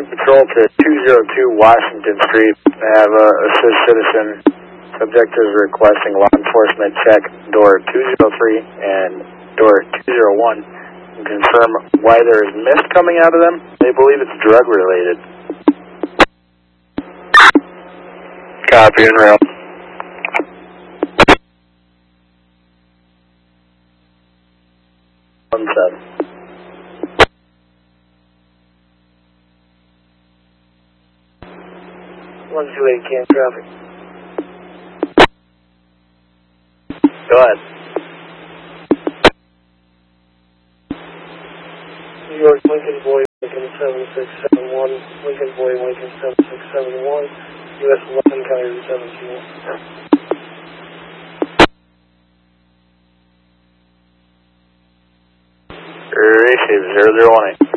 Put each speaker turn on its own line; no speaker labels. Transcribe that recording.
you patrol to 202 Washington Street. I have a assist citizen. Subject is requesting law enforcement check door 203 and door 201 and confirm why there is mist coming out of them. They believe it's drug related.
Copy and rail.
One 228 can traffic. Go ahead.
New York, Lincoln Boy, Lincoln 7671, Lincoln Boy, Lincoln 7671, US 11, County 17.
Receive 001.